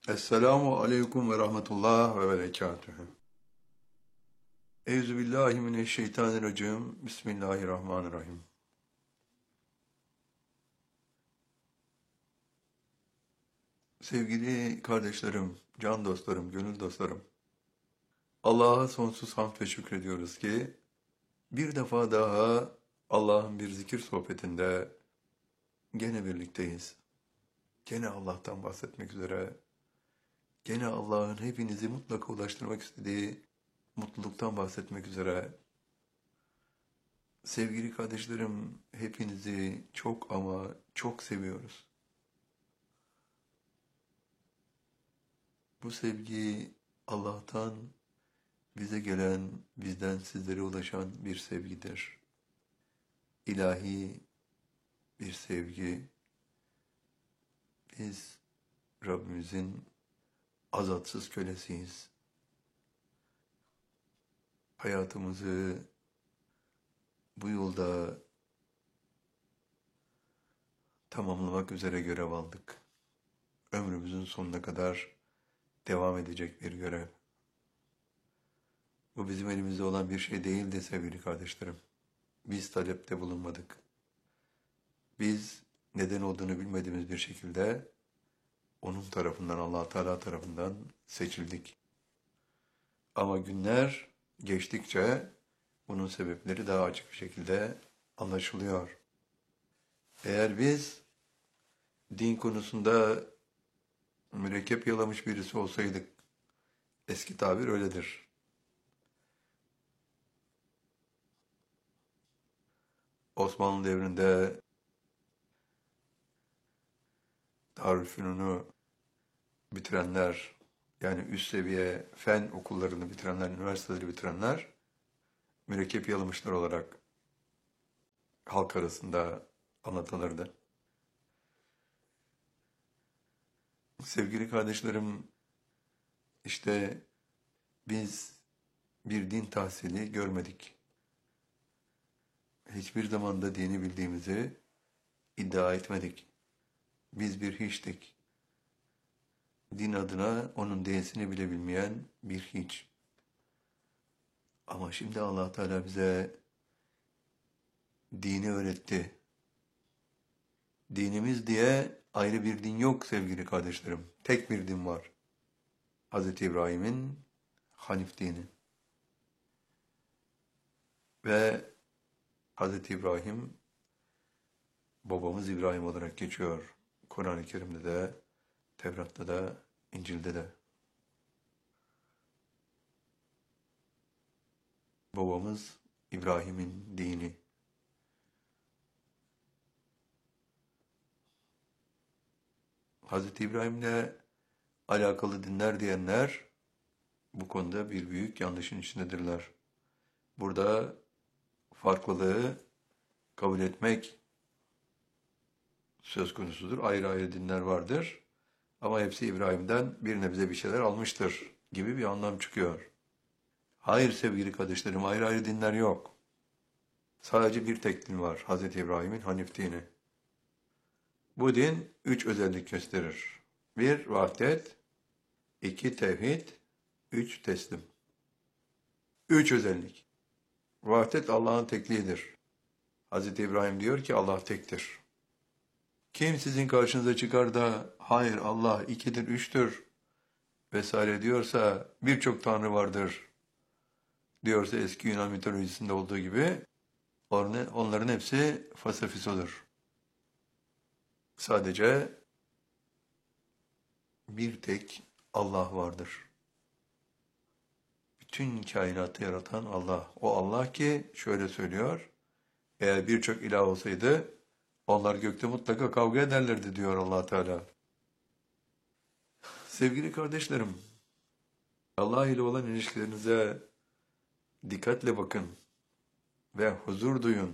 Esselamu aleyküm ve rahmetullah ve berekatühü. Euzubillahimineşşeytanirracim. Bismillahirrahmanirrahim. Sevgili kardeşlerim, can dostlarım, gönül dostlarım. Allah'a sonsuz hamd ve şükrediyoruz ki bir defa daha Allah'ın bir zikir sohbetinde gene birlikteyiz. Gene Allah'tan bahsetmek üzere, gene Allah'ın hepinizi mutlaka ulaştırmak istediği mutluluktan bahsetmek üzere. Sevgili kardeşlerim, hepinizi çok ama çok seviyoruz. Bu sevgi Allah'tan bize gelen, bizden sizlere ulaşan bir sevgidir. İlahi bir sevgi. Biz Rabbimizin azatsız kölesiyiz. Hayatımızı bu yolda tamamlamak üzere görev aldık. Ömrümüzün sonuna kadar devam edecek bir görev. Bu bizim elimizde olan bir şey değildi sevgili kardeşlerim. Biz talepte bulunmadık. Biz neden olduğunu bilmediğimiz bir şekilde onun tarafından, Allah Teala tarafından seçildik. Ama günler geçtikçe bunun sebepleri daha açık bir şekilde anlaşılıyor. Eğer biz din konusunda mürekkep yalamış birisi olsaydık, eski tabir öyledir. Osmanlı devrinde Darülfünun'u bitirenler, yani üst seviye fen okullarını bitirenler, üniversiteleri bitirenler, mürekkep yalamışlar olarak halk arasında anlatılırdı. Sevgili kardeşlerim, işte biz bir din tahsili görmedik. Hiçbir zaman da dini bildiğimizi iddia etmedik. Biz bir hiçtik. Din adına onun değersini bile bilmeyen bir hiç. Ama şimdi Allah Teala bize dini öğretti. Dinimiz diye ayrı bir din yok sevgili kardeşlerim. Tek bir din var. Hz. İbrahim'in Hanif dini. Ve Hz. İbrahim, babamız İbrahim olarak geçiyor. Kur'an-ı Kerim'de de, Tevrat'ta da, İncil'de de. Babamız İbrahim'in dini. Hz. İbrahim'le alakalı dinler diyenler bu konuda bir büyük yanlışın içindedirler. Burada farklılığı kabul etmek söz konusudur. Ayrı ayrı dinler vardır. Ama hepsi İbrahim'den bir nebze bir şeyler almıştır gibi bir anlam çıkıyor. Hayır sevgili kardeşlerim, ayrı ayrı dinler yok. Sadece bir tek din var, Hz. İbrahim'in Hanif dini. Bu din 3 özellik gösterir. 1 vahdet, 2 tevhid, 3 teslim. 3 özellik. Vahdet Allah'ın tekliğidir. Hz. İbrahim diyor ki Allah tektir. Kim sizin karşınıza çıkar da hayır Allah ikidir, üçtür vesaire diyorsa, birçok tanrı vardır diyorsa eski Yunan mitolojisinde olduğu gibi onların hepsi fasafisodur. Sadece bir tek Allah vardır. Bütün kainatı yaratan Allah. O Allah ki şöyle söylüyor, eğer birçok ilah olsaydı onlar gökte mutlaka kavga ederlerdi diyor Allah Teala. Sevgili kardeşlerim, Allah ile olan ilişkilerinize dikkatle bakın ve huzur duyun.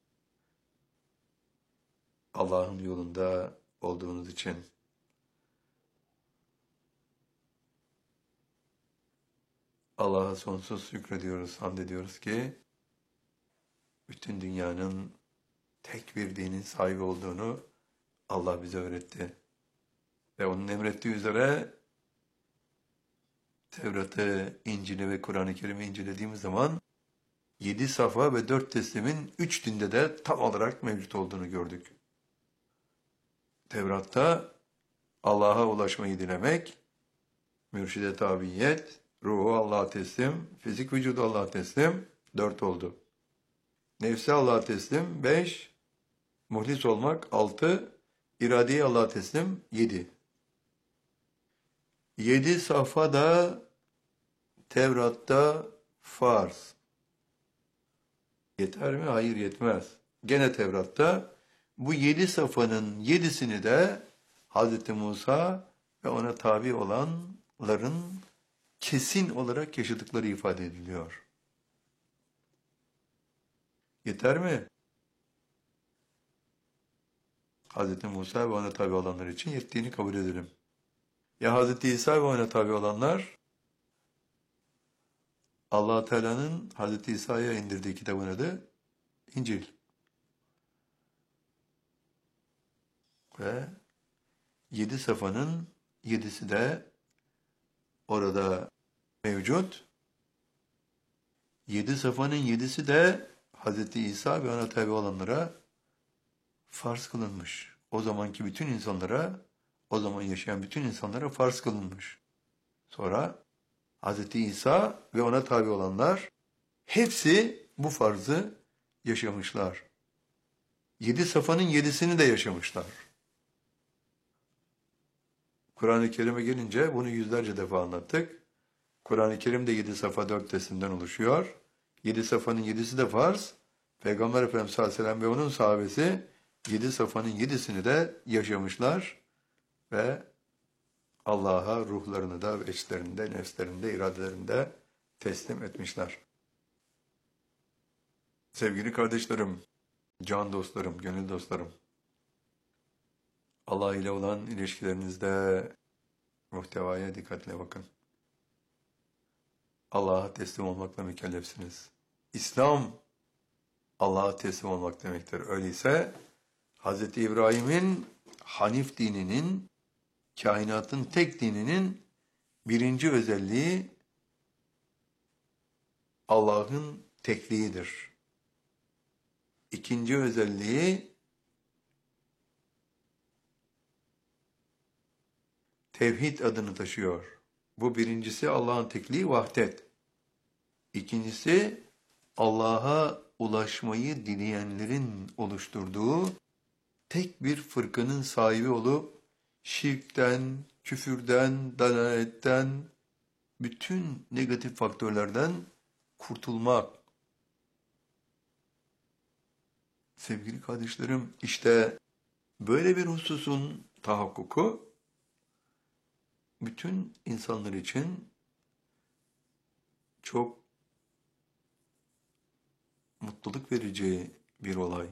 Allah'ın yolunda olduğunuz için. Allah'a sonsuz şükrediyoruz, hamd ediyoruz ki bütün dünyanın tek bir dinin sahibi olduğunu Allah bize öğretti. Ve onun emrettiği üzere Tevrat'ı, İncil'i ve Kur'an-ı Kerim'i incelediğimiz zaman 7 safa ve 4 teslimin 3 dinde de tam olarak mevcut olduğunu gördük. Tevrat'ta Allah'a ulaşmayı dilemek, mürşide tabiyet, ruhu Allah'a teslim, fizik vücudu Allah'a teslim, 4 oldu. Nefsi Allah'a teslim, 5, muhlis olmak, 6, iradeyi Allah'a teslim, 7. 7 safha da Tevrat'ta farz. Yeter mi? Hayır, yetmez. Gene Tevrat'ta bu 7 safhanın 7'sini de Hz. Musa ve ona tabi olanların kesin olarak yaşadıkları ifade ediliyor. Yeter mi? Hz. Musa ve ona tabi olanlar için yettiğini kabul edelim. Ya Hz. İsa ve ona tabi olanlar, Allah Teala'nın Hz. İsa'ya indirdiği kitabın adı İncil. Ve 7 safhanın 7'si de orada mevcut. 7 safhanın 7'si de Hz. İsa ve ona tabi olanlara farz kılınmış. O zamanki bütün insanlara, o zaman yaşayan bütün insanlara farz kılınmış. Sonra Hz. İsa ve ona tabi olanlar hepsi bu farzı yaşamışlar. 7 safhanın 7'sini de yaşamışlar. Kur'an-ı Kerim'e gelince bunu yüzlerce defa anlattık. Kur'an-ı Kerim de 7 safa 4 teslimden oluşuyor. 7 safhanın 7'si de farz. Peygamber Efendimiz sallallahu aleyhi ve sellem ve onun sahabesi 7 safhanın 7'sini de yaşamışlar ve Allah'a ruhlarını da içlerinde, nefslerinde, iradelerinde teslim etmişler. Sevgili kardeşlerim, can dostlarım, gönül dostlarım, Allah ile olan ilişkilerinizde muhtevaya dikkatle bakın. Allah'a teslim olmakla mükellefsiniz. İslam, Allah'a teslim olmak demektir. Öyleyse Hz. İbrahim'in Hanif dininin, kainatın tek dininin birinci özelliği Allah'ın tekliğidir. İkinci özelliği tevhid adını taşıyor. Bu birincisi Allah'ın tekliği vahdet. İkincisi Allah'a ulaşmayı dileyenlerin oluşturduğu tek bir fırkanın sahibi olup şirkten, küfürden, dalaletten, bütün negatif faktörlerden kurtulmak. Sevgili kardeşlerim, işte böyle bir hususun tahakkuku bütün insanlar için çok mutluluk verici bir olay.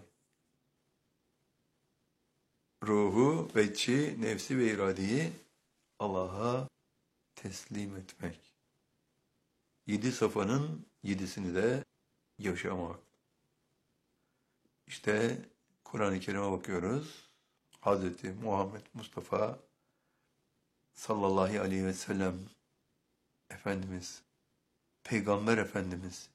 Ruhu ve içi, nefsi ve iradeyi Allah'a teslim etmek. 7 safhanın 7'sini de yaşamak. İşte Kur'an-ı Kerim'e bakıyoruz. Hz. Muhammed Mustafa sallallahu aleyhi ve sellem Efendimiz, Peygamber Efendimiz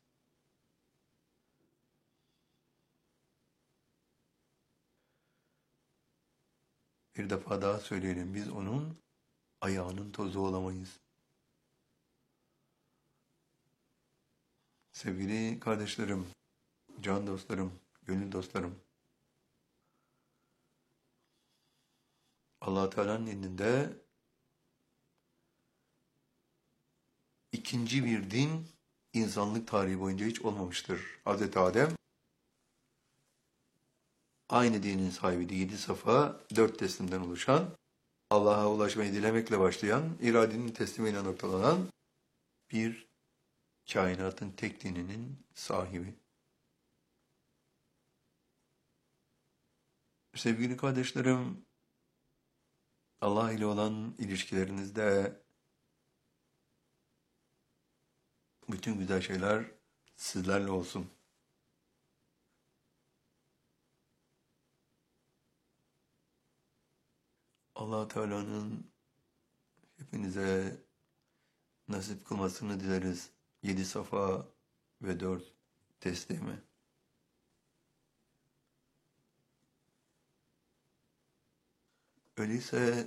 bir defa daha söyleyelim, biz onun ayağının tozu olamayız. Sevgili kardeşlerim, can dostlarım, gönül dostlarım, Allah Teala'nın indinde ikinci bir din insanlık tarihi boyunca hiç olmamıştır. Hz. Adem aynı dinin sahibiydi. 7 safa, 4 teslimden oluşan, Allah'a ulaşmayı dilemekle başlayan, iradenin teslimiyle noktalanan bir kainatın tek dininin sahibi. Sevgili kardeşlerim, Allah ile olan ilişkilerinizde bütün güzel şeyler sizlerle olsun. Allah Teala'nın hepinize nasip kılmasını dileriz. 7 safa ve 4 teslimi. Öyleyse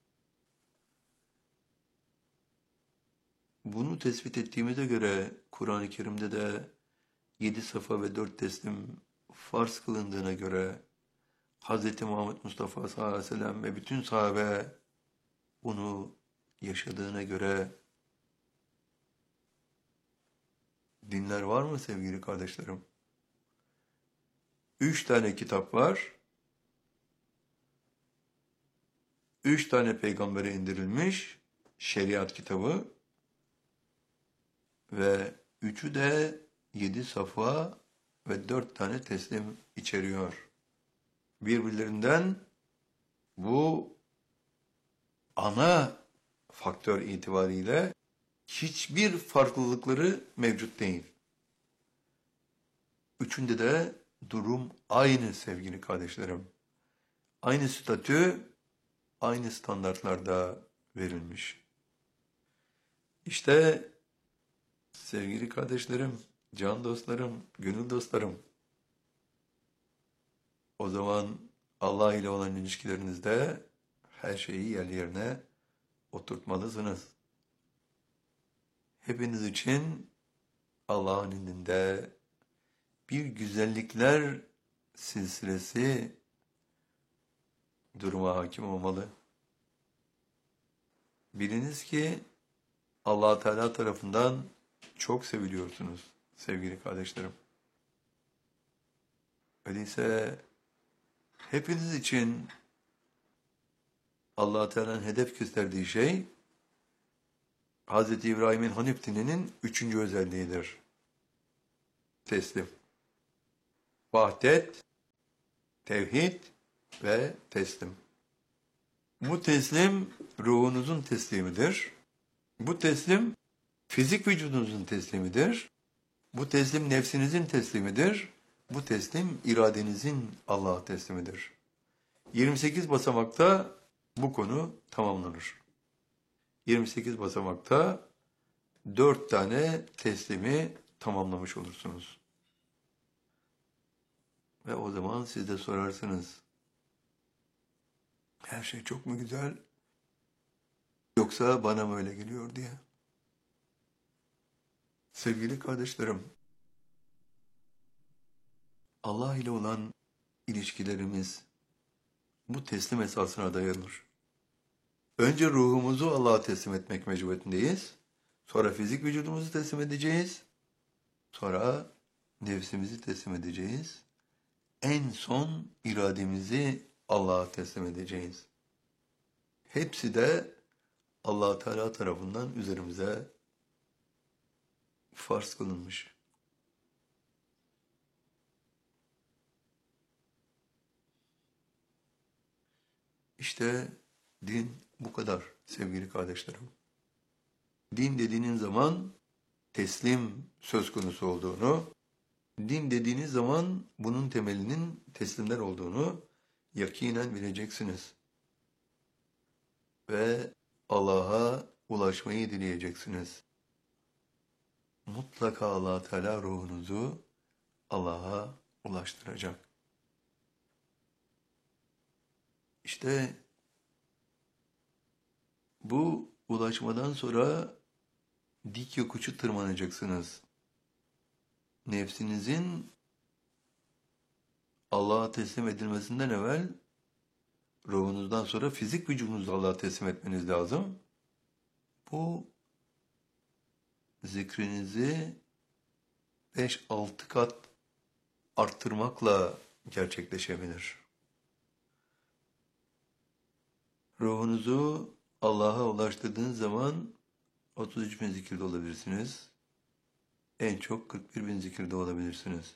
bunu tespit ettiğimize göre Kur'an-ı Kerim'de de 7 safa ve 4 teslim farz kılındığına göre Hz. Muhammed Mustafa sallallahu aleyhi ve sellem ve bütün sahabe bunu yaşadığına göre dinler var mı sevgili kardeşlerim? 3 tane kitap var. 3 tane peygambere indirilmiş şeriat kitabı ve 3'ü de 7 safa ve 4 tane teslim içeriyor. Birbirlerinden bu ana faktör itibariyle hiçbir farklılıkları mevcut değil. Üçünde de durum aynı sevgili kardeşlerim. Aynı statü, aynı standartlarda verilmiş. İşte sevgili kardeşlerim, can dostlarım, gönül dostlarım, o zaman Allah ile olan ilişkilerinizde her şeyi yerine oturtmalısınız. Hepiniz için Allah'ın indinde bir güzellikler silsilesi duruma hakim olmalı. Biliniz ki Allah Teala tarafından çok seviliyorsunuz sevgili kardeşlerim. Öyleyse hepiniz için Allah Teala'nın hedef gösterdiği şey Hz. İbrahim'in Hanif dininin 3. özelliğidir. Teslim. Vahdet, tevhid ve teslim. Bu teslim ruhunuzun teslimidir. Bu teslim fizik vücudunuzun teslimidir. Bu teslim nefsinizin teslimidir. Bu teslim iradenizin Allah'a teslimidir. 28 basamakta bu konu tamamlanır. 28 basamakta 4 tane teslimi tamamlamış olursunuz. Ve o zaman siz de sorarsınız. Her şey çok mu güzel? Yoksa bana mı öyle geliyor diye. Sevgili kardeşlerim, Allah ile olan ilişkilerimiz bu teslim esasına dayanır. Önce ruhumuzu Allah'a teslim etmek mecburiyetindeyiz. Sonra fizik vücudumuzu teslim edeceğiz. Sonra nefsimizi teslim edeceğiz. En son irademizi Allah'a teslim edeceğiz. Hepsi de Allah Teala tarafından üzerimize farz kılınmış. İşte din bu kadar sevgili kardeşlerim. Din dediğiniz zaman teslim söz konusu olduğunu, din dediğiniz zaman bunun temelinin teslimler olduğunu yakinen bileceksiniz. Ve Allah'a ulaşmayı dileyeceksiniz. Mutlaka Allah Teala ruhunuzu Allah'a ulaştıracak. İşte bu ulaşmadan sonra dik yokuşu tırmanacaksınız. Nefsinizin Allah'a teslim edilmesinden evvel ruhunuzdan sonra fizik vücudunuzu Allah'a teslim etmeniz lazım. Bu zikrinizi 5-6 kat arttırmakla gerçekleşebilir. Ruhunuzu Allah'a ulaştırdığınız zaman 33 bin zikirde olabilirsiniz. En çok 41 bin zikirde olabilirsiniz.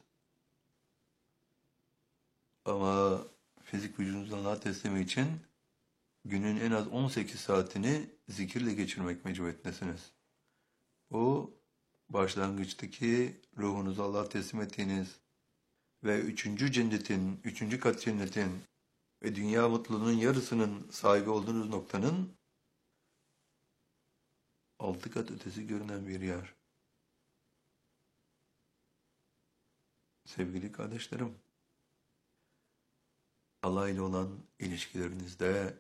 Ama fizik vücudunuzdan Allah'a teslimi için günün en az 18 saatini zikirle geçirmek mecburiyetindesiniz. Bu başlangıçtaki ruhunuzu Allah'a teslim ettiğiniz ve 3. cennetin, 3. kat cennetin ve dünya mutluluğunun yarısının sahibi olduğunuz noktanın 6 kat ötesi görünen bir yer. Sevgili kardeşlerim, Allah ile olan ilişkilerinizde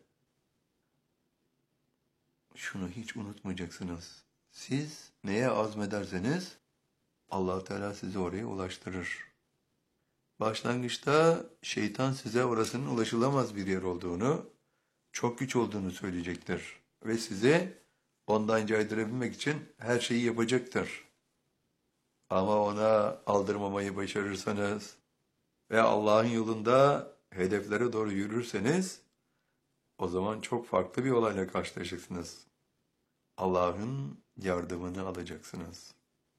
şunu hiç unutmayacaksınız. Siz neye azmederseniz Allah Teala sizi oraya ulaştırır. Başlangıçta şeytan size orasının ulaşılamaz bir yer olduğunu, çok güç olduğunu söyleyecektir ve sizi ondan caydırabilmek için her şeyi yapacaktır. Ama ona aldırmamayı başarırsanız ve Allah'ın yolunda hedeflere doğru yürürseniz o zaman çok farklı bir olayla karşılaşacaksınız. Allah'ın yardımını alacaksınız.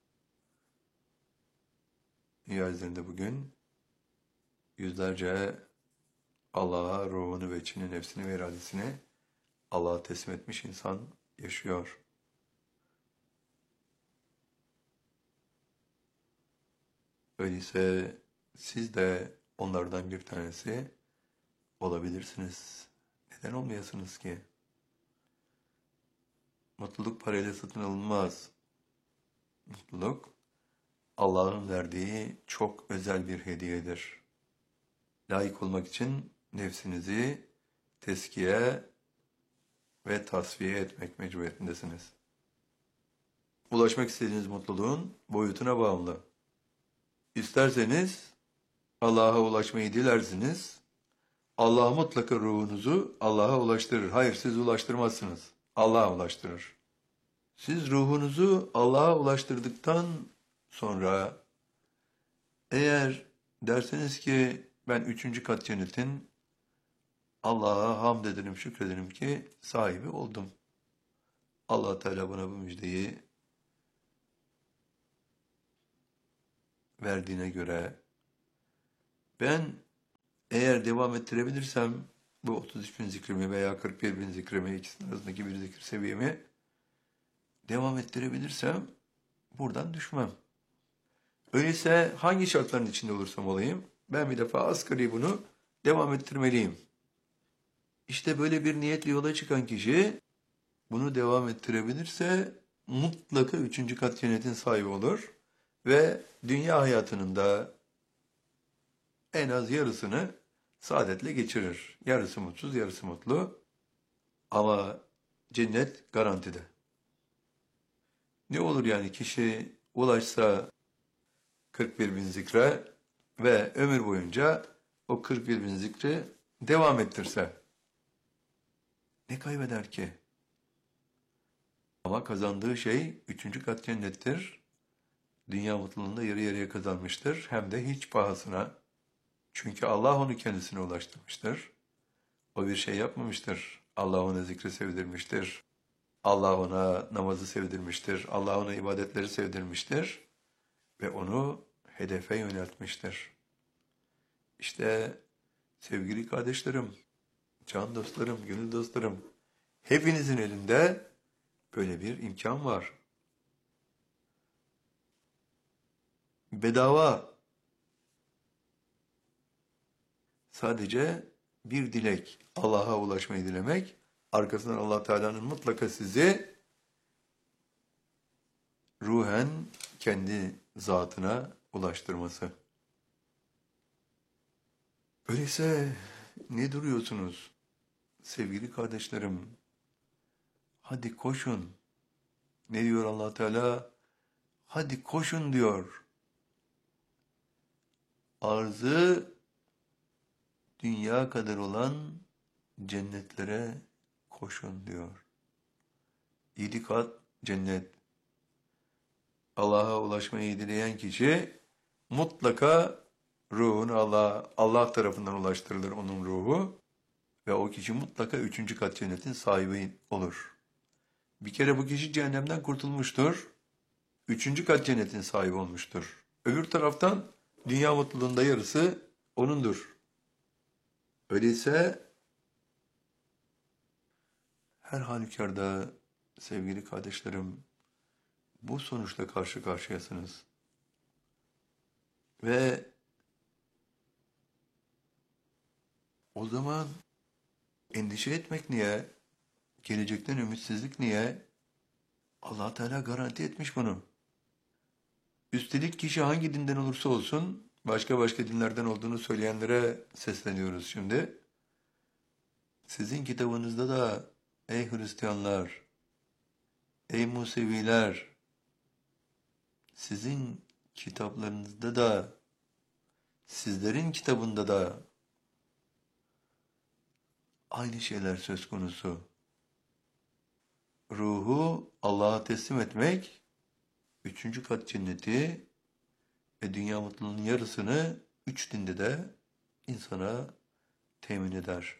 Dünya üzerinde bugün yüzlerce Allah'a ruhunu ve içini, nefsini ve iradesini Allah'a teslim etmiş insan yaşıyor. Öyleyse siz de onlardan bir tanesi olabilirsiniz. Neden olmayasınız ki? Mutluluk parayla satın alınmaz. Mutluluk Allah'ın verdiği çok özel bir hediyedir. Layık olmak için nefsinizi teskiye ve tasfiye etmek mecburiyetindesiniz. Ulaşmak istediğiniz mutluluğun boyutuna bağımlı. İsterseniz Allah'a ulaşmayı dilersiniz. Allah mutlaka ruhunuzu Allah'a ulaştırır. Hayır, siz ulaştırmazsınız. Allah'a ulaştırır. Siz ruhunuzu Allah'a ulaştırdıktan sonra eğer derseniz ki ben 3. kat cennetin Allah'a hamd ederim, şükrederim ki sahibi oldum. Allah Teala bana bu müjdeyi verdiğine göre ben eğer devam ettirebilirsem bu 33.000 zikrimi veya 41.000 zikrimi, ikisinin arasındaki bir zikir seviyemi devam ettirebilirsem buradan düşmem. Öyleyse hangi şartların içinde olursam olayım ben bir defa asgari bunu devam ettirmeliyim. İşte böyle bir niyetle yola çıkan kişi bunu devam ettirebilirse mutlaka 3. kat cennetin sahibi olur ve dünya hayatının da en az yarısını saadetle geçirir. Yarısı mutsuz, yarısı mutlu ama cennet garantide. Ne olur yani kişi ulaşsa 41.000 zikre ve ömür boyunca o 41.000 zikri devam ettirse ne kaybeder ki? Ama kazandığı şey 3. kat cennettir. Dünya mutluluğunda yarı yarıya kazanmıştır. Hem de hiç pahasına. Çünkü Allah onu kendisine ulaştırmıştır. O bir şey yapmamıştır. Allah ona zikri sevdirmiştir. Allah ona namazı sevdirmiştir. Allah ona ibadetleri sevdirmiştir. Ve onu hedefe yöneltmiştir. İşte sevgili kardeşlerim, can dostlarım, gönül dostlarım, hepinizin elinde böyle bir imkan var. Bedava. Sadece bir dilek, Allah'a ulaşmayı dilemek, arkasından Allah Teala'nın mutlaka sizi ruhen kendi zatına ulaştırması. Öyleyse ne duruyorsunuz sevgili kardeşlerim? Hadi koşun. Ne diyor Allah Teala? Hadi koşun diyor. Arzı dünya kadar olan cennetlere koşun diyor. 7 kat cennet. Allah'a ulaşmayı dileyen kişi mutlaka ruhunu Allah tarafından ulaştırılır onun ruhu ve o kişi mutlaka 3. kat cennetin sahibi olur. Bir kere bu kişi cehennemden kurtulmuştur. 3. kat cennetin sahibi olmuştur. Öbür taraftan dünya mutluluğunda yarısı onundur. Öyleyse her halükarda sevgili kardeşlerim bu sonuçla karşı karşıyasınız. Ve o zaman endişe etmek niye? Gelecekten ümitsizlik niye? Allah Teala garanti etmiş bunu. Üstelik kişi hangi dinden olursa olsun, başka dinlerden olduğunu söyleyenlere sesleniyoruz şimdi. Sizin kitabınızda da ey Hristiyanlar, ey Museviler, sizin kitaplarınızda da, sizlerin kitabında da aynı şeyler söz konusu. Ruhu Allah'a teslim etmek, üçüncü kat cenneti ve dünya mutluluğunun yarısını üç dinde de insana temin eder.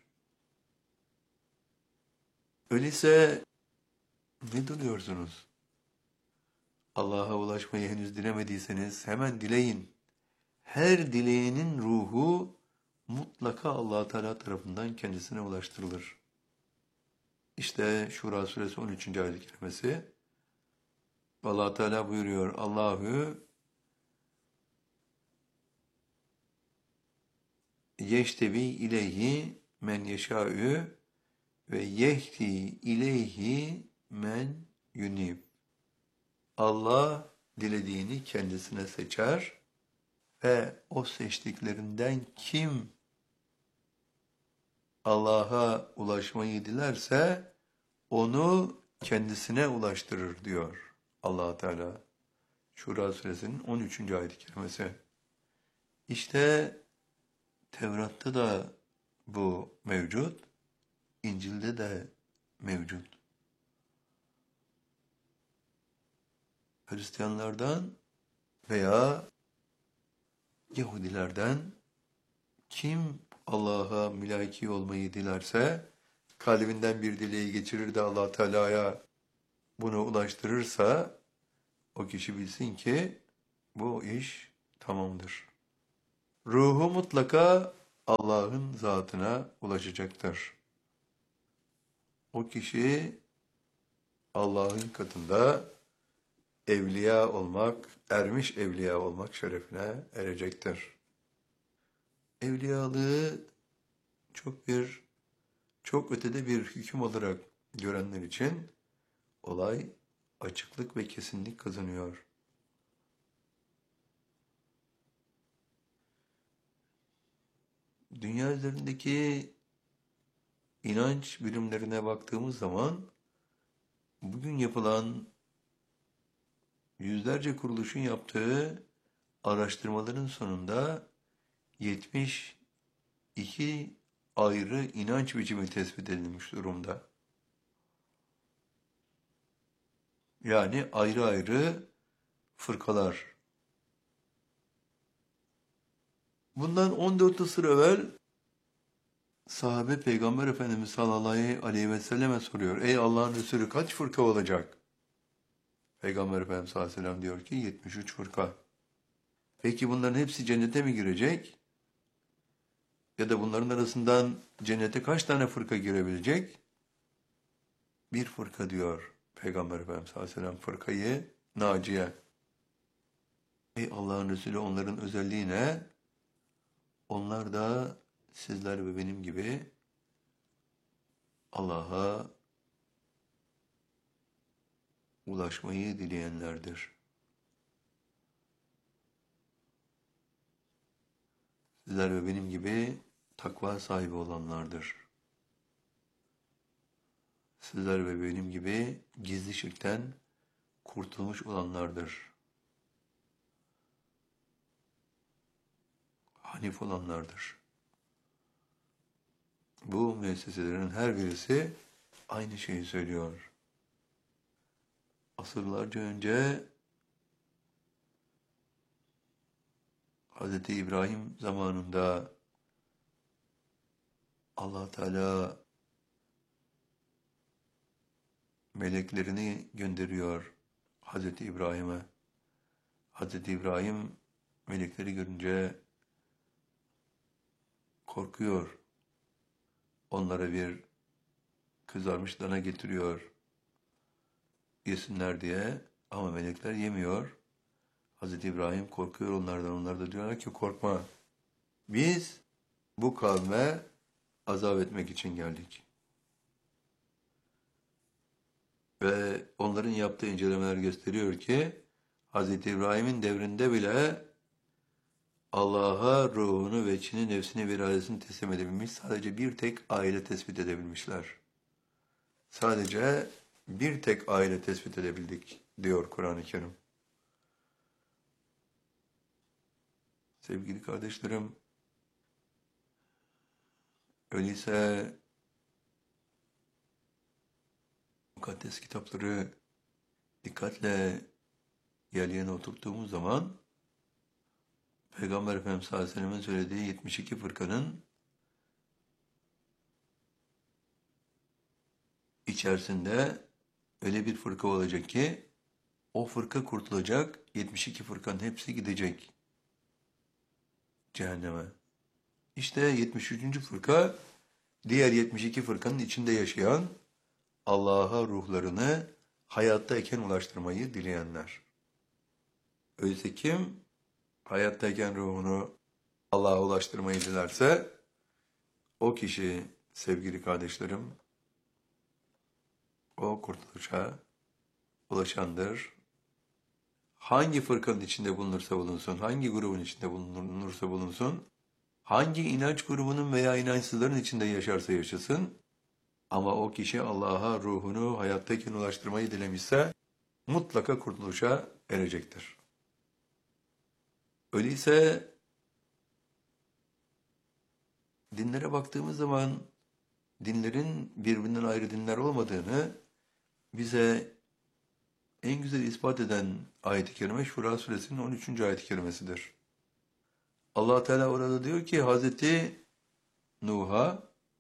Öyleyse ne duruyorsunuz? Allah'a ulaşmayı henüz dilemediyseniz hemen dileyin. Her dileğinin ruhu mutlaka Allah Teala tarafından kendisine ulaştırılır. İşte Şura suresi 13. ayet-i kerimesi. Allah Teala buyuruyor: Allahu yeştebi ileyhi men yeşâ'ü ve yehdi ileyhi men yunib. Allah dilediğini kendisine seçer ve o seçtiklerinden kim Allah'a ulaşmayı dilerse onu kendisine ulaştırır diyor Allah Teala. Şura suresinin 13. ayet-i kerimesi. İşte Tevrat'ta da bu mevcut, İncil'de de mevcut. Hristiyanlardan veya Yahudilerden kim Allah'a mülaki olmayı dilerse, kalbinden bir dileği geçirir de Allah Teala'ya bunu ulaştırırsa, o kişi bilsin ki bu iş tamamdır. Ruhu mutlaka Allah'ın zatına ulaşacaktır. O kişi Allah'ın katında evliya olmak, ermiş evliya olmak şerefine erecektir. Evliyalığı çok ötede bir hüküm olarak görenler için olay açıklık ve kesinlik kazanıyor. Dünya üzerindeki inanç bilimlerine baktığımız zaman bugün yapılan yüzlerce kuruluşun yaptığı araştırmaların sonunda 72 ayrı inanç biçimi tespit edilmiş durumda. Yani ayrı ayrı fırkalar. Bundan 14 asır evvel sahabe Peygamber Efendimiz sallallahu aleyhi ve selleme soruyor: ey Allah'ın Resulü, kaç fırka olacak? Peygamber Efendimiz sallallahu aleyhi ve sellem diyor ki 73 fırka. Peki bunların hepsi cennete mi girecek? Ya da bunların arasından cennete kaç tane fırka girebilecek? Bir fırka diyor Peygamber Efendimiz sallallahu aleyhi ve sellem, fırkayı naciye. Ey Allah'ın Resulü, onların özelliği ne? Onlar da sizler ve benim gibi Allah'a ulaşmayı dileyenlerdir. Sizler ve benim gibi takva sahibi olanlardır. Sizler ve benim gibi gizli şirkten kurtulmuş olanlardır. Hanif olanlardır. Bu müesseselerin her birisi aynı şeyi söylüyor. Asırlarca önce Hz. İbrahim zamanında Allah Teala meleklerini gönderiyor Hz. İbrahim'e. Hz. İbrahim melekleri görünce korkuyor. Onlara bir kızarmış dana getiriyor yesinler diye, ama melekler yemiyor. Hz. İbrahim korkuyor onlardan. Onlar da diyorlar ki korkma. Biz bu kavme azap etmek için geldik. Ve onların yaptığı incelemeler gösteriyor ki Hz. İbrahim'in devrinde bile Allah'a ruhunu, veçhini, nefsini ve iradesini teslim edebilmiş. Sadece bir tek aile tespit edebilmişler. Sadece bir tek aile tespit edebildik diyor Kur'an-ı Kerim. Sevgili kardeşlerim, öyleyse mukaddes kitapları dikkatle yerlerine oturttuğumuz zaman Peygamber Efendimiz sallallahu aleyhi ve sellem'in söylediği 72 fırkanın içerisinde öyle bir fırka olacak ki o fırka kurtulacak, 72 fırkanın hepsi gidecek cehenneme. İşte 73. fırka diğer 72 fırkanın içinde yaşayan Allah'a ruhlarını hayattayken ulaştırmayı dileyenler. Öyleyse kim hayattayken ruhunu Allah'a ulaştırmayı dilerse o kişi sevgili kardeşlerim o kurtuluşa ulaşandır. Hangi fırkanın içinde bulunursa bulunsun, hangi grubun içinde bulunursa bulunsun, hangi inanç grubunun veya inançsızların içinde yaşarsa yaşasın, ama o kişi Allah'a ruhunu hayattayken ulaştırmayı dilemişse mutlaka kurtuluşa erecektir. Öyleyse dinlere baktığımız zaman dinlerin birbirinden ayrı dinler olmadığını bize en güzel ispat eden ayet-i kerime Şura suresinin 13. ayet-i kerimesidir. Allah Teala orada diyor ki Hazreti Nuh'a,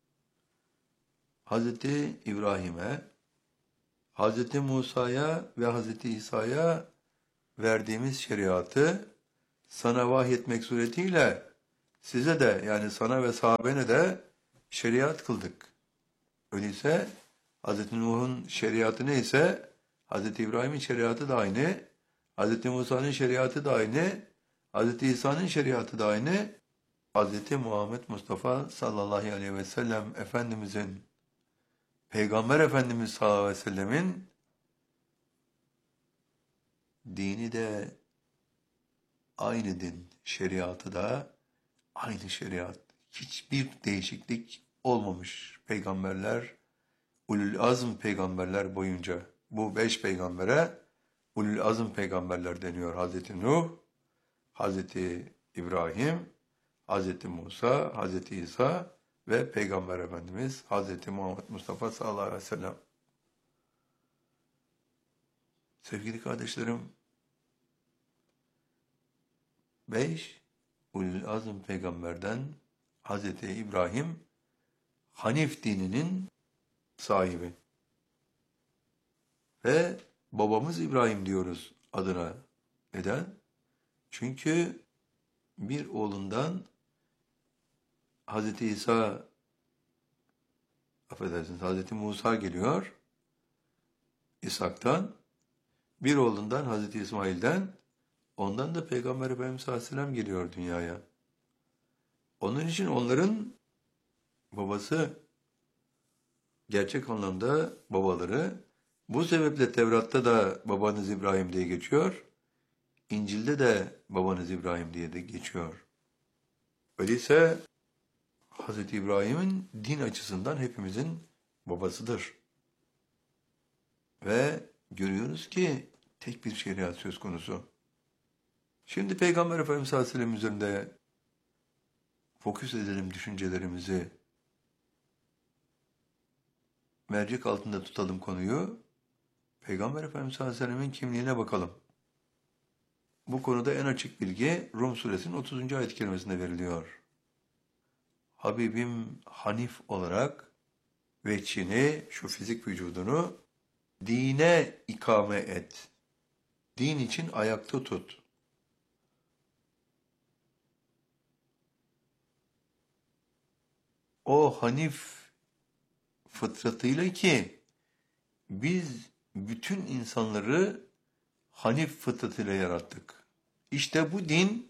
Hazreti İbrahim'e, Hazreti Musa'ya ve Hazreti İsa'ya verdiğimiz şeriatı sana vahyetmek suretiyle size de yani sana ve sahabene de şeriat kıldık. Öyleyse Hz. Nuh'un şeriatı neyse Hz. İbrahim'in şeriatı da aynı, Hz. Musa'nın şeriatı da aynı, Hz. İsa'nın şeriatı da aynı, Hz. Muhammed Mustafa sallallahu aleyhi ve sellem Efendimizin, Peygamber Efendimiz sallallahu aleyhi ve sellemin dini de aynı din, şeriatı da aynı şeriat. Hiçbir değişiklik olmamış peygamberler, ulul azm peygamberler boyunca. Bu 5 peygambere ulul azm peygamberler deniyor. Hazreti Nuh, Hazreti İbrahim, Hazreti Musa, Hazreti İsa ve Peygamber Efendimiz Hazreti Muhammed Mustafa sallallahu aleyhi ve sellem. Sevgili kardeşlerim, 5 ulul azm peygamberden Hazreti İbrahim Hanif dininin sahibi. Ve babamız İbrahim diyoruz adına. Neden? Çünkü bir oğlundan Hazreti İsa, affedersiniz Hazreti Musa geliyor, İshak'tan, bir oğlundan Hazreti İsmail'den, ondan da Peygamber Efendimiz sallallahu aleyhi ve sellem geliyor dünyaya. Onun için onların babası, gerçek anlamda babaları, bu sebeple Tevrat'ta da babanız İbrahim diye geçiyor, İncil'de de babanız İbrahim diye de geçiyor. Öyleyse Hz. İbrahim'in din açısından hepimizin babasıdır. Ve görüyoruz ki tek bir şeriat söz konusu. Şimdi Peygamber Efendimiz sallallahu aleyhi ve sellem üzerinde fokus edelim düşüncelerimizi. Mercek altında tutalım konuyu. Peygamber Efendimiz sallallahu aleyhi ve sellemin kimliğine bakalım. Bu konuda en açık bilgi Rum suresinin 30. ayet-i kerimesinde veriliyor. Habibim Hanif olarak veçhini, şu fizik vücudunu dine ikame et. Din için ayakta tut. O Hanif fıtratıyla ki biz bütün insanları Hanif fıtratıyla yarattık. İşte bu din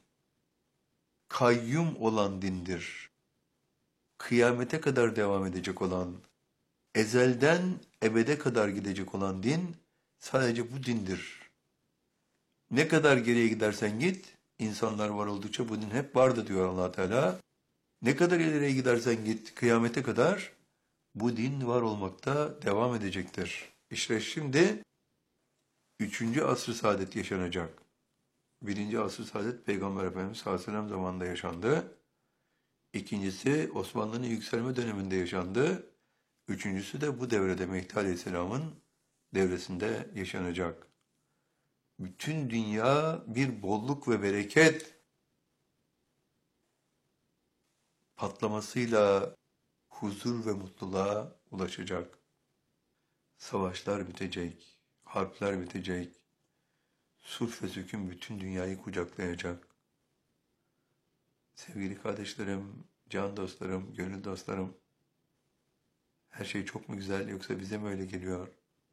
kayyum olan dindir. Kıyamete kadar devam edecek olan, Ezelden ebede kadar gidecek olan din sadece bu dindir. Ne kadar geriye gidersen git, insanlar var oldukça bu din hep vardı diyor Allah Teala. Ne kadar ileriye gidersen git, kıyamete kadar bu din var olmakta devam edecektir. İşte şimdi 3. asr-ı saadet yaşanacak. 1. asr-ı saadet Peygamber Efendimiz sallallahu aleyhi ve sellem zamanında yaşandı. İkincisi Osmanlı'nın yükselme döneminde yaşandı. Üçüncüsü de bu devrede Mehdi Aleyhisselam'ın devresinde yaşanacak. Bütün dünya bir bolluk ve bereket patlamasıyla huzur ve mutluluğa ulaşacak. Savaşlar bitecek, harpler bitecek, sulh ve sükun bütün dünyayı kucaklayacak. Sevgili kardeşlerim, can dostlarım, gönül dostlarım, her şey çok mu güzel yoksa bize mi öyle geliyor?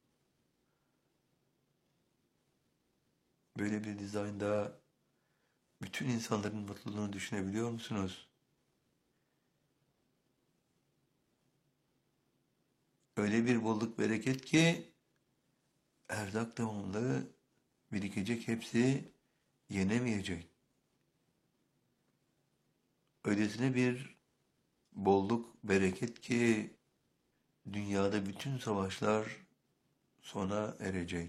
Böyle bir dizaynda bütün insanların mutluluğunu düşünebiliyor musunuz? Öyle bir bolluk bereket ki erzak devamlı birikecek, hepsi yenemeyecek. Öylesine bir bolluk bereket ki dünyada bütün savaşlar sona erecek.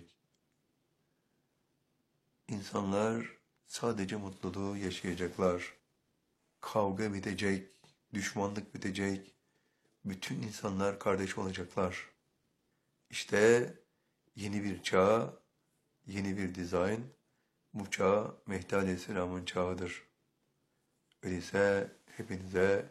İnsanlar sadece mutluluğu yaşayacaklar. Kavga bitecek, düşmanlık bitecek, bütün insanlar kardeş olacaklar. İşte yeni bir çağ, yeni bir dizayn, bu çağ Mehdi Aleyhisselam'ın çağıdır. Öyleyse hepinize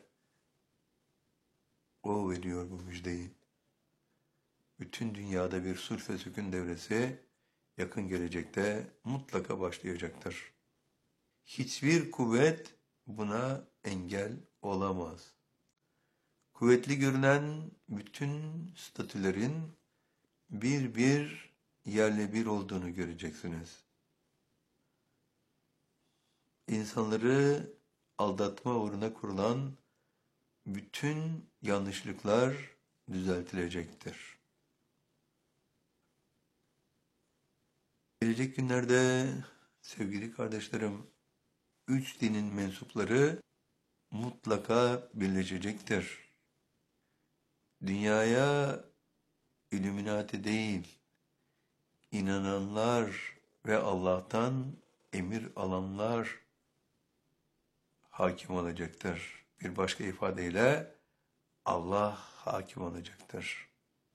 o veriyor bu müjdeyi. Bütün dünyada bir sulh ve sükun devresi yakın gelecekte mutlaka başlayacaktır. Hiçbir kuvvet buna engel olamaz. Kuvvetli görünen bütün statülerin bir bir yerle bir olduğunu göreceksiniz. İnsanları aldatma uğruna kurulan bütün yanlışlıklar düzeltilecektir. Gelecek günlerde sevgili kardeşlerim, 3 dinin mensupları mutlaka birleşecektir. Dünyaya Illuminati değil, inananlar ve Allah'tan emir alanlar hakim olacaktır. Bir başka ifadeyle Allah hakim olacaktır.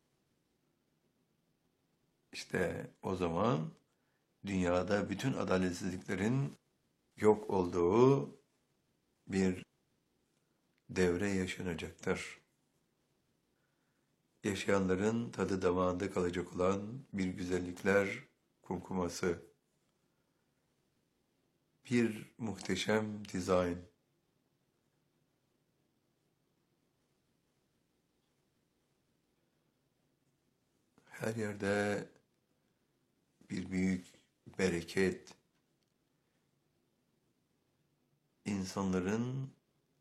İşte o zaman dünyada bütün adaletsizliklerin yok olduğu bir devre yaşanacaktır. Yaşayanların tadı damağında kalacak olan bir güzellikler kumkuması, bir muhteşem dizayn. Her yerde bir büyük bereket, insanların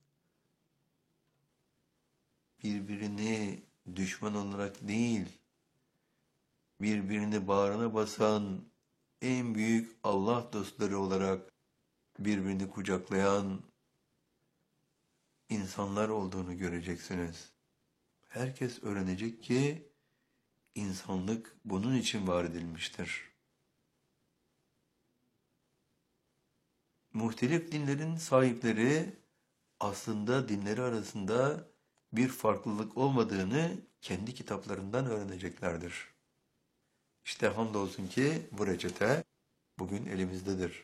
birbirini düşman olarak değil, birbirini bağrına basan en büyük Allah dostları olarak birbirini kucaklayan insanlar olduğunu göreceksiniz. Herkes öğrenecek ki insanlık bunun için var edilmiştir. Muhtelif dinlerin sahipleri aslında dinleri arasında bir farklılık olmadığını kendi kitaplarından öğreneceklerdir. İşte hamdolsun ki bu reçete bugün elimizdedir.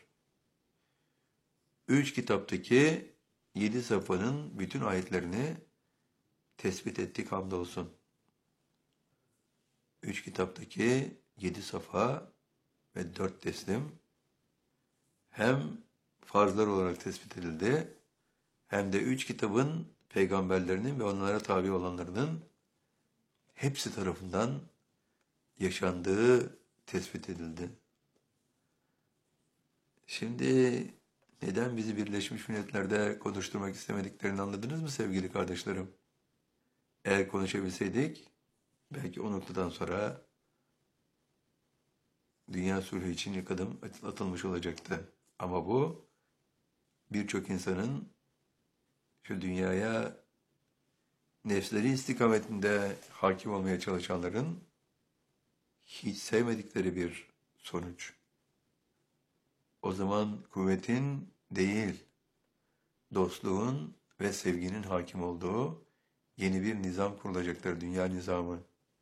3 kitaptaki 7 sayfanın bütün ayetlerini tespit ettik hamdolsun. 3 kitaptaki 7 safa ve 4 teslim hem farzlar olarak tespit edildi hem de 3 kitabın peygamberlerinin ve onlara tabi olanlarının hepsi tarafından yaşandığı tespit edildi. Şimdi neden bizi Birleşmiş Milletler'de konuşturmak istemediklerini anladınız mı sevgili kardeşlerim? Eğer konuşabilseydik Belki o noktadan sonra dünya sulhü için ilk adım atılmış olacaktı. Ama bu birçok insanın şu dünyaya nefsleri istikametinde hakim olmaya çalışanların hiç sevmedikleri bir sonuç. O zaman kuvvetin değil, dostluğun ve sevginin hakim olduğu yeni bir nizam kurulacaktır, dünya nizamı.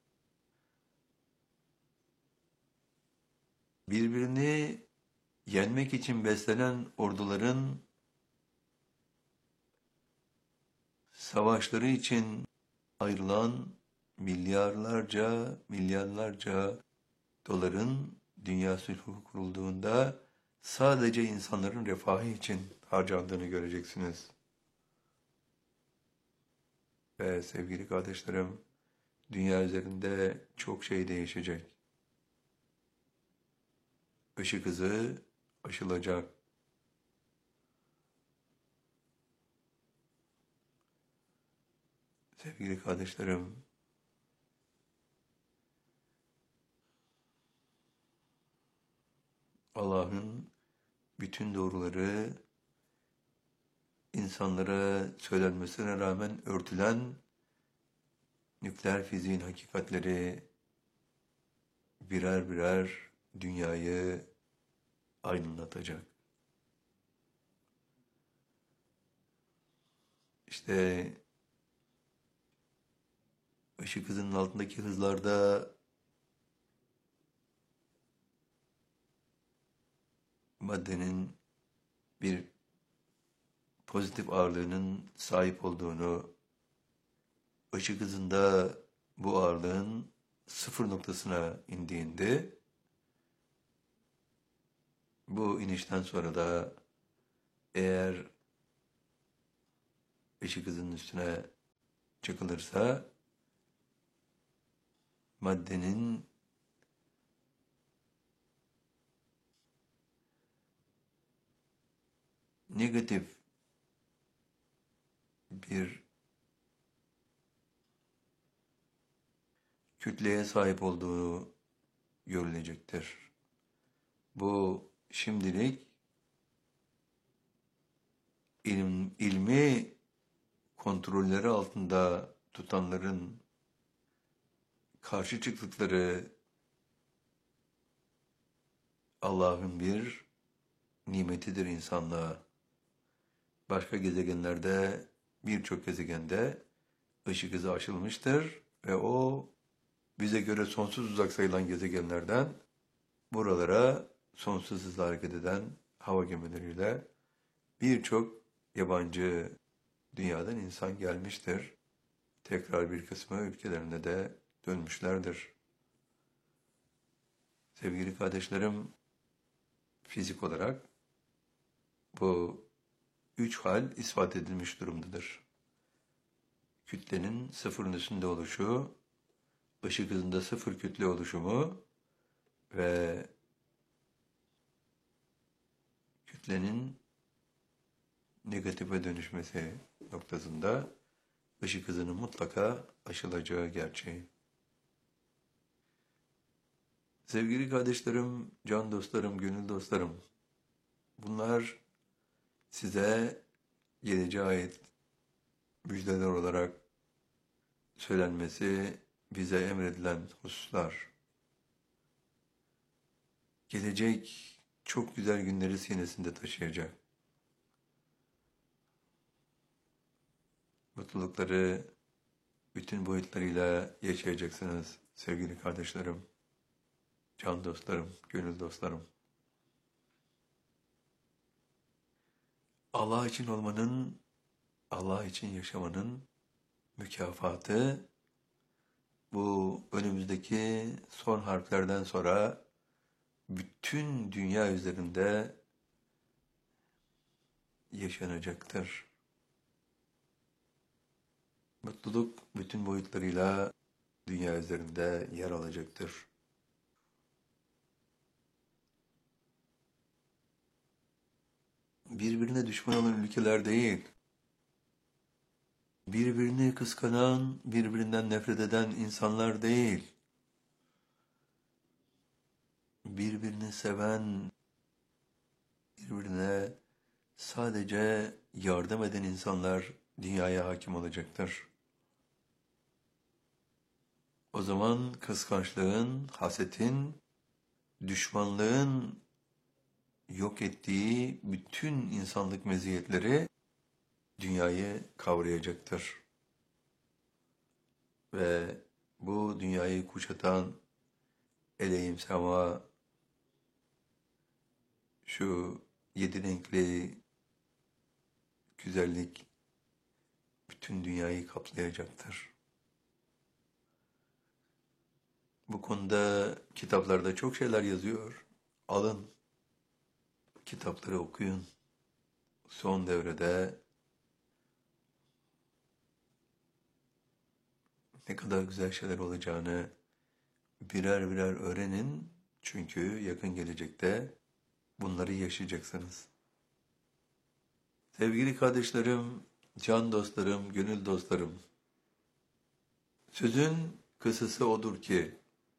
Birbirini yenmek için beslenen orduların savaşları için ayrılan milyarlarca doların dünya sulhu kurulduğunda sadece insanların refahı için harcandığını göreceksiniz. Ve sevgili kardeşlerim, dünya üzerinde çok şey değişecek. Işık hızı aşılacak. Sevgili kardeşlerim, Allah'ın bütün doğruları insanlara söylenmesine rağmen örtülen nükleer fiziğin hakikatleri birer birer dünyayı aydınlatacak. İşte ışık hızının altındaki hızlarda maddenin bir pozitif ağırlığının sahip olduğunu, ışık hızında bu ağırlığın sıfır noktasına indiğinde, bu inişten sonra da eğer ışık hızının üstüne çıkılırsa, maddenin negatif bir kütleye sahip olduğu görülecektir. Bu şimdilik ilmi kontrolleri altında tutanların karşı çıktıkları Allah'ın bir nimetidir insanlığa. Başka gezegenlerde, birçok gezegende ışık hızı aşılmıştır ve o bize göre sonsuz uzak sayılan gezegenlerden buralara sonsuz hızla hareket eden hava gemileriyle birçok yabancı dünyadan insan gelmiştir. Tekrar bir kısmı ülkelerine de dönmüşlerdir. Sevgili kardeşlerim, fizik olarak bu üç hal ispat edilmiş durumdadır. Kütlenin sıfırın üstünde oluşu, ışık hızında sıfır kütle oluşumu ve kütlenin negatife dönüşmesi noktasında ışık hızının mutlaka aşılacağı gerçeği. Sevgili kardeşlerim, can dostlarım, gönül dostlarım, bunlar size geleceğe ait müjdeler olarak söylenmesi bize emredilen hususlar. Gelecek çok güzel günleri sinesinde taşıyacak. Mutlulukları bütün boyutlarıyla yaşayacaksınız sevgili kardeşlerim, can dostlarım, gönül dostlarım. Allah için olmanın, Allah için yaşamanın mükafatı bu önümüzdeki son harflerden sonra bütün dünya üzerinde yaşanacaktır. Mutluluk bütün boyutlarıyla dünya üzerinde yer alacaktır. Birbirine düşman olan ülkeler değil, Birbirini kıskanan, birbirinden nefret eden insanlar değil. Birbirini seven, birbirine sadece yardım eden insanlar dünyaya hakim olacaktır. O zaman kıskançlığın, hasetin, düşmanlığın yok ettiği bütün insanlık meziyetleri dünyayı kavrayacaktır. Ve bu dünyayı kuşatan eleyim sema, şu 7 renkli güzellik bütün dünyayı kaplayacaktır. Bu konuda kitaplarda çok şeyler yazıyor. Alın, kitapları okuyun. Son devrede ne kadar güzel şeyler olacağını birer birer öğrenin. Çünkü yakın gelecekte bunları yaşayacaksınız. Sevgili kardeşlerim, can dostlarım, gönül dostlarım. Sözün kısası odur ki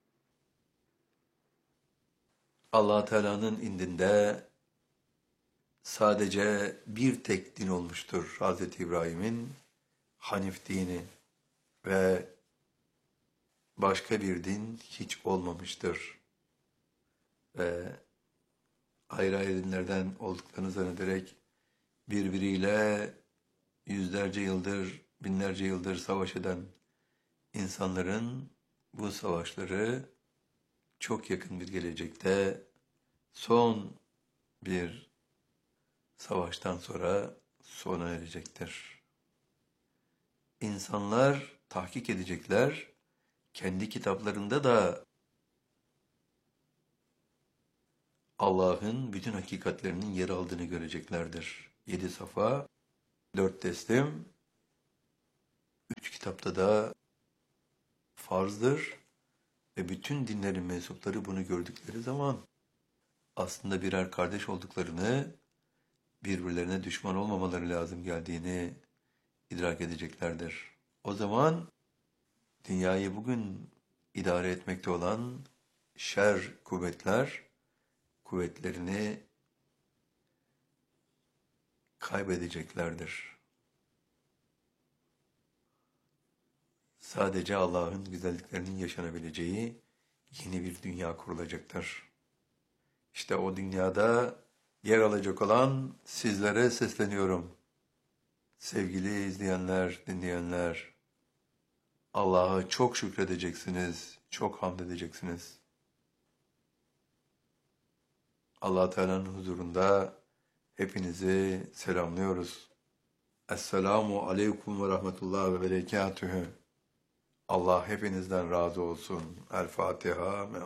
Allah Teala'nın indinde sadece bir tek din olmuştur. Hazreti İbrahim'in Hanif dini ve başka bir din hiç olmamıştır. Ve ayrı ayrı dinlerden olduklarını zannederek birbiriyle yüzlerce yıldır, binlerce yıldır savaş eden insanların bu savaşları çok yakın bir gelecekte son bir savaştan sonra sona erecektir. İnsanlar tahkik edecekler, kendi kitaplarında da Allah'ın bütün hakikatlerinin yer aldığını göreceklerdir. 7 safa, 4 teslim, 3 kitapta da farzdır ve bütün dinlerin mensupları bunu gördükleri zaman aslında birer kardeş olduklarını, birbirlerine düşman olmamaları lazım geldiğini idrak edeceklerdir. O zaman dünyayı bugün idare etmekte olan şer kuvvetlerini kaybedeceklerdir. Sadece Allah'ın güzelliklerinin yaşanabileceği yeni bir dünya kurulacaktır. İşte o dünyada yer alacak olan sizlere sesleniyorum. Sevgili izleyenler, dinleyenler, Allah'a çok şükredeceksiniz, çok hamd edeceksiniz. Allah Teala'nın huzurunda hepinizi selamlıyoruz. Esselamu aleyküm ve rahmetullahi ve berekatühü. Allah hepinizden razı olsun. El Fatiha.